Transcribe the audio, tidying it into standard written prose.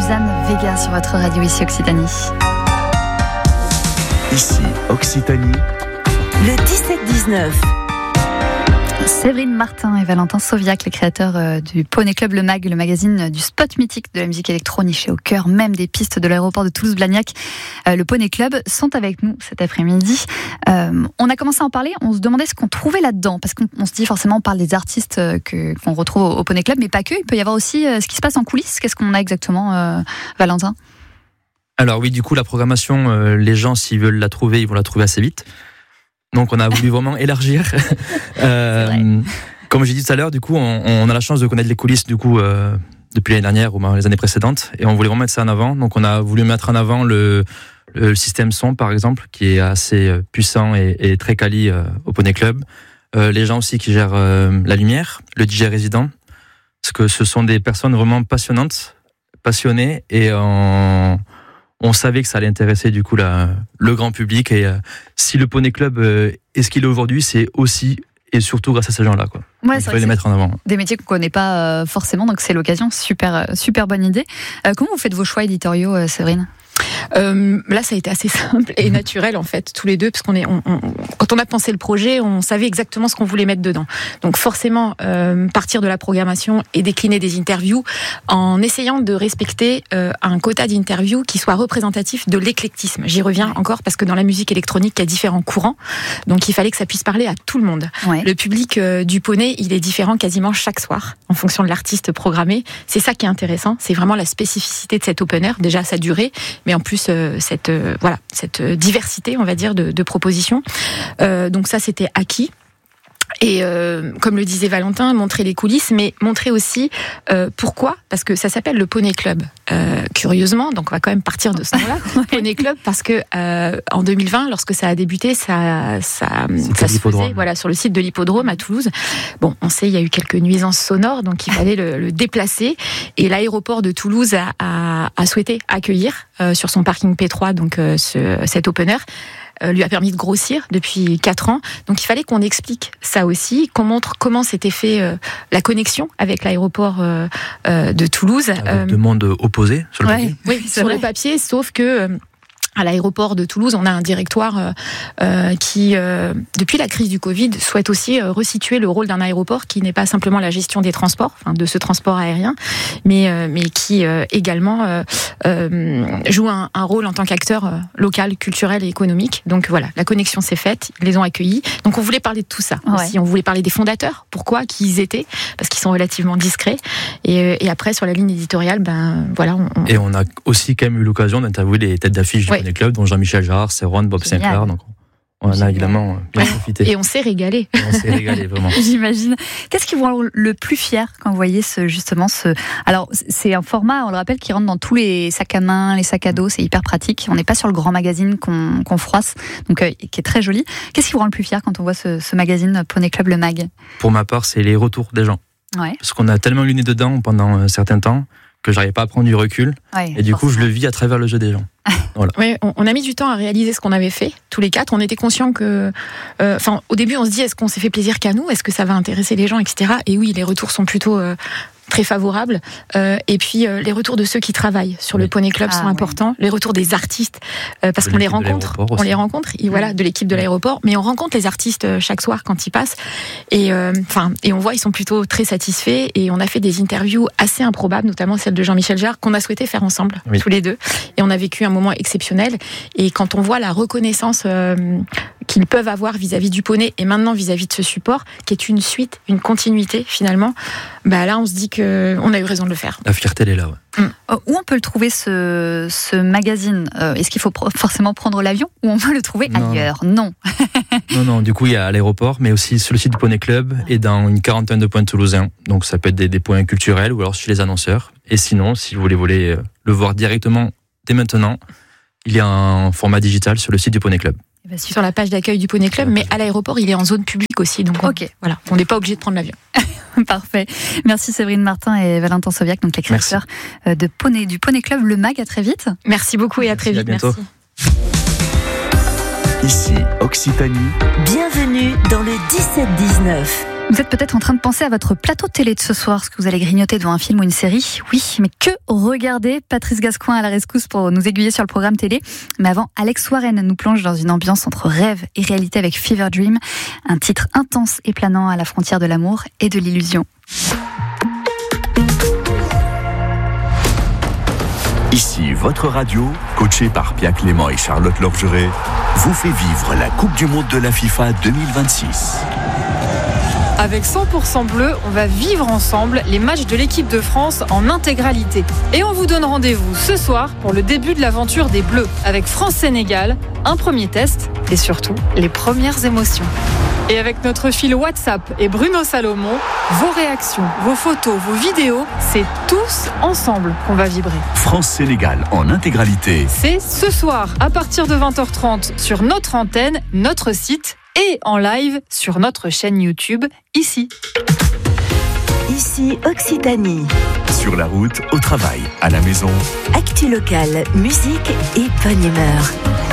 Suzanne Vega sur votre radio ici Occitanie. Ici Occitanie. Le 17-19. Séverine Martin et Valentin Sauviac, les créateurs du Poney Club, le MAG, le magazine du spot mythique de la musique électro, niché au cœur même des pistes de l'aéroport de Toulouse-Blagnac. Le Poney Club sont avec nous cet après-midi. On a commencé à en parler, on se demandait ce qu'on trouvait là-dedans, parce qu'on se dit forcément, on parle des artistes qu'on retrouve au Poney Club, mais pas que, il peut y avoir aussi ce qui se passe en coulisses. Qu'est-ce qu'on a exactement, Valentin ? Alors oui, du coup, la programmation, les gens, s'ils veulent la trouver, ils vont la trouver assez vite. Donc on a voulu vraiment élargir. Comme j'ai dit tout à l'heure, du coup, on a la chance de connaître les coulisses du coup depuis l'année dernière ou les années précédentes, et on voulait vraiment mettre ça en avant. Donc on a voulu mettre en avant le système son, par exemple, qui est assez puissant et très quali au Poney Club. Les gens aussi qui gèrent la lumière, le DJ résident, parce que ce sont des personnes vraiment passionnées, et on savait que ça allait intéresser du coup le grand public, et si le Poney Club est ce qu'il est aujourd'hui, c'est aussi et surtout grâce à ces gens-là, quoi. Ouais, il fallait les mettre en avant. Des métiers qu'on ne connaît pas forcément, donc c'est l'occasion. Super bonne idée. Comment vous faites vos choix éditoriaux, Séverine ? Là, ça a été assez simple et naturel en fait, tous les deux, parce quand on a pensé le projet, on savait exactement ce qu'on voulait mettre dedans. Donc forcément, partir de la programmation et décliner des interviews en essayant de respecter un quota d'interviews qui soit représentatif de l'éclectisme. J'y reviens encore parce que dans la musique électronique, il y a différents courants, donc il fallait que ça puisse parler à tout le monde. Ouais. Le public du Poney, il est différent quasiment chaque soir en fonction de l'artiste programmé. C'est ça qui est intéressant, c'est vraiment la spécificité de cet open air, déjà sa durée, mais en plus cette diversité, on va dire, de propositions. Donc ça, c'était acquis. Et comme le disait Valentin, montrer les coulisses, mais montrer aussi pourquoi, parce que ça s'appelle le Poney Club. Curieusement, donc on va quand même partir de ce nom-là, Poney Club, parce que en 2020, lorsque ça a débuté, ça se faisait sur le site de l'hippodrome à Toulouse. Bon, on sait, il y a eu quelques nuisances sonores, donc il fallait le déplacer. Et l'aéroport de Toulouse a souhaité accueillir sur son parking P3 donc cet open air. Lui a permis de grossir depuis 4 ans. Donc il fallait qu'on explique ça aussi, qu'on montre comment s'était fait la connexion avec l'aéroport de Toulouse. Avec deux mondes opposés sur le papier. Oui, sur le papier, sauf que à l'aéroport de Toulouse, on a un directoire qui, depuis la crise du Covid, souhaite aussi resituer le rôle d'un aéroport qui n'est pas simplement la gestion des transports, enfin de ce transport aérien, mais qui également joue un rôle en tant qu'acteur local, culturel et économique. Donc voilà, la connexion s'est faite, ils les ont accueillis. Donc on voulait parler de tout ça aussi. On voulait parler des fondateurs, pourquoi, qui ils étaient, parce qu'ils sont relativement discrets. Et après, sur la ligne éditoriale, Et on a aussi quand même eu l'occasion d'interviewer les têtes d'affiche du Poney Club, dont Jean-Michel Jarre, Serwan, Bob Sinclair. Donc on en a évidemment bien profité. Et on s'est régalé. Vraiment. J'imagine. Qu'est-ce qui vous rend le plus fier quand vous voyez Alors, c'est un format, on le rappelle, qui rentre dans tous les sacs à main, les sacs à dos, c'est hyper pratique. On n'est pas sur le grand magazine qu'on froisse, donc qui est très joli. Qu'est-ce qui vous rend le plus fier quand on voit ce magazine Poney Club, le MAG ? Pour ma part, c'est les retours des gens. Ouais. Parce qu'on a tellement luné dedans pendant un certain temps que j'arrivais pas à prendre du recul. Ouais, et du coup, je le vis à travers le jeu des gens. Voilà. Oui, on a mis du temps à réaliser ce qu'on avait fait, tous les 4. On était conscients que... au début, on se dit, est-ce qu'on s'est fait plaisir qu'à nous ? Est-ce que ça va intéresser les gens, etc. Et oui, les retours sont plutôt... très favorable, et puis les retours de ceux qui travaillent sur le Poney Club sont importants, les retours des artistes, parce qu'on les rencontre, et voilà, de l'équipe de l'aéroport, mais on rencontre les artistes chaque soir quand ils passent, et on voit ils sont plutôt très satisfaits, et on a fait des interviews assez improbables, notamment celle de Jean-Michel Jarre qu'on a souhaité faire ensemble, tous les deux, et on a vécu un moment exceptionnel. Et quand on voit la reconnaissance qu'ils peuvent avoir vis-à-vis du Poney, et maintenant vis-à-vis de ce support, qui est une suite, une continuité finalement, là on se dit qu'on a eu raison de le faire. La fierté elle est là, ouais. Où on peut le trouver ce magazine ? Est-ce qu'il faut forcément prendre l'avion, ou on peut le trouver ailleurs ? Non. Non, du coup il y a à l'aéroport, mais aussi sur le site du Poney Club et dans une quarantaine de points toulousains. Donc ça peut être des points culturels ou alors chez les annonceurs. Et sinon, si vous voulez le voir directement dès maintenant, il y a un format digital sur le site du Poney Club. Sur la page d'accueil du Poney Club, mais à l'aéroport, il est en zone publique aussi. Donc on n'est pas obligé de prendre l'avion. Parfait. Merci Séverine Martin et Valentin Sauviac, donc les créateurs du Poney Club, le MAG. À très vite. Merci beaucoup et à très vite. À bientôt. Merci. Ici Occitanie. Bienvenue dans le 17-19. Vous êtes peut-être en train de penser à votre plateau télé de ce soir, ce que vous allez grignoter devant un film ou une série. Oui, mais que regarder? Patrice Gascoin à la rescousse pour nous aiguiller sur le programme télé. Mais avant, Alex Warren nous plonge dans une ambiance entre rêve et réalité avec Fever Dream, un titre intense et planant à la frontière de l'amour et de l'illusion. Ici, votre radio, coachée par Pia Clément et Charlotte Lorgeret, vous fait vivre la Coupe du Monde de la FIFA 2026. Avec 100% bleu, on va vivre ensemble les matchs de l'équipe de France en intégralité. Et on vous donne rendez-vous ce soir pour le début de l'aventure des Bleus, avec France-Sénégal, un premier test et surtout les premières émotions. Et avec notre fil WhatsApp et Bruno Salomon, vos réactions, vos photos, vos vidéos, c'est tous ensemble qu'on va vibrer. France-Sénégal en intégralité. C'est ce soir, à partir de 20h30, sur notre antenne, notre site et en live sur notre chaîne YouTube, ici. Ici Occitanie. Sur la route, au travail, à la maison. Actu locale, musique et bonne humeur.